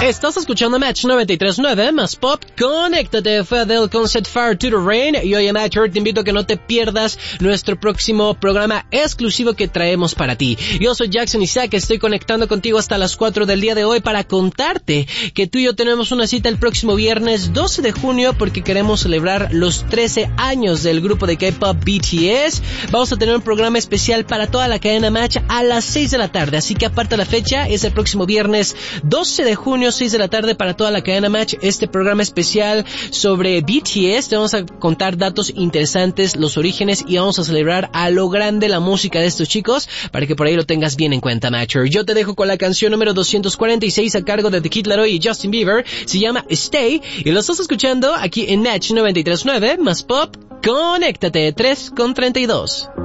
Estás escuchando Match 93.9 más Pop. Conéctate, fue Adele con Set Fire to the Rain. Y hoy en Matcher te invito a que no te pierdas nuestro próximo programa exclusivo que traemos para ti. Yo soy Jackson Isaac, estoy conectando contigo hasta las 4 del día de hoy para contarte que tú y yo tenemos una cita el próximo viernes 12 de junio porque queremos celebrar los 13 años del grupo de K-pop BTS. Vamos a tener un programa especial para toda la cadena Match a las 6 de la tarde, así que aparta la fecha, es el próximo viernes 12 de junio, 6 de la tarde para toda la cadena Match, este programa especial sobre BTS. Te vamos a contar datos interesantes, los orígenes y vamos a celebrar a lo grande la música de estos chicos para que por ahí lo tengas bien en cuenta, Matcher. Yo te dejo con la canción número 246 a cargo de The Kid Laroi y Justin Bieber, se llama Stay y lo estás escuchando aquí en Match 93.9 más Pop. Conéctate 3:32.